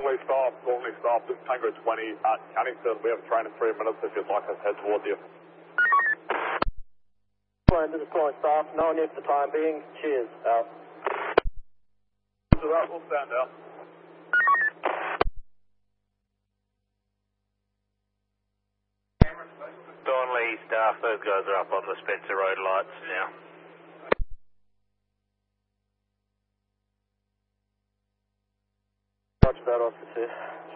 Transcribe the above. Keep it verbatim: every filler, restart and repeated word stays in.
Thornley staff, Thornley staff, this is Tango twenty at Cannington. We have a train in three minutes if you'd like us to head towards you. This is Thornley staff, no need for the time being. Cheers, out. So that will stand out. Thornley staff, those guys are up on the Spencer Road lights now. Much better, officer.